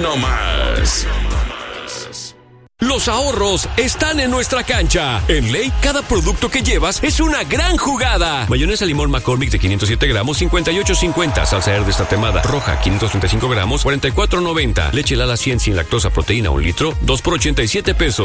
no más. Los ahorros están en nuestra cancha. En Ley, cada producto que llevas es una gran jugada. Mayonesa limón McCormick de 507 gramos, 58.50. Salsa Herdez tatemada roja, 535 gramos, 44.90. Leche Lala 100 sin lactosa proteína, 1 litro, 2 por 87 pesos.